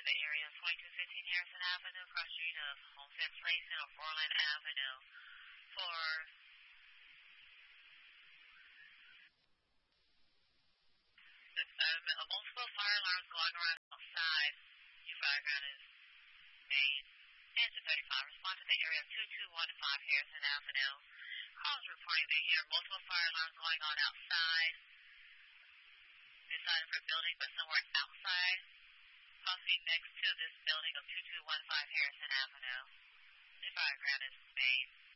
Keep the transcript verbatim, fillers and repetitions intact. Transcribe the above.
the area of twenty-two fifteen Harrison Avenue, across the street of Homestead Place and Overland Avenue. For um, multiple fire alarms going around outside. Your background is Maine. Engine thirty-five, respond to the area of two two one five Harrison Avenue. Calls reporting they hear multiple fire alarms going on outside. Inside of a building, but somewhere outside. Possibly next to this building of two two one five Harrison Avenue. Your background is Maine.